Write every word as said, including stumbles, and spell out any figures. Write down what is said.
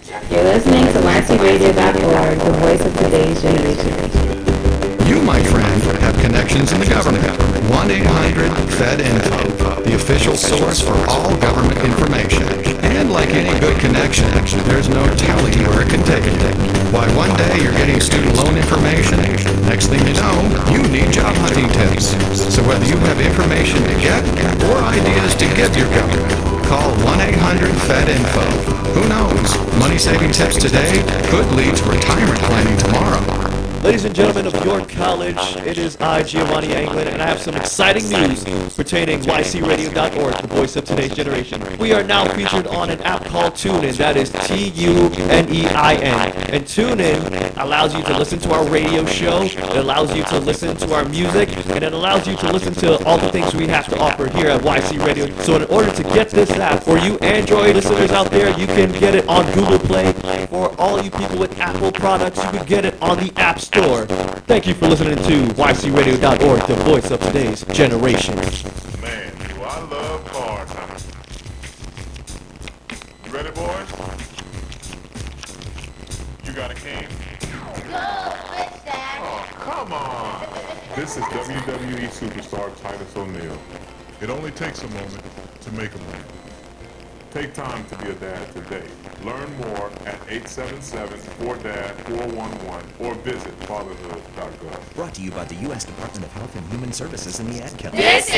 You're listening to Y C Radio dot org, the voice of today's generation. You, my friend, have connections in the government. one eight hundred Fed Info, the official source for all government information. And like any good connection, there's no telling where it can take you. Why, one day you're getting student loan information, next thing you know, you need job hunting tips. So whether you have information to get or ideas to give your government, call one eight hundred Fed Info. Who knows? Money-saving tips today could lead to retirement planning tomorrow. Ladies and gentlemen of York College, it is I, Giovanni Anglin, and I have some exciting news pertaining Y C Radio dot org, the voice of today's generation. We are now featured on an app called TuneIn, that is T U N E I N. And TuneIn allows you to listen to our radio show, it allows you to listen to our music, and it allows you to listen to all the things we have to offer here at Y C Radio. So in order to get this app, for you Android listeners out there, you can get it on Google Play. For all you people with Apple products, you can get it on the App Store. Thank you for listening to Y C Radio dot org, the voice of today's generation. Man, do I love car time. You ready, boys? You got a cane? Oh, come on. This is W W E superstar Titus O'Neil. It only takes a moment to make a moment. Take time to be a dad today. Learn more at eight seven seven, four D A D, four one one or visit fatherhood dot gov. Brought to you by the U S Department of Health and Human Services and the Ad Council. This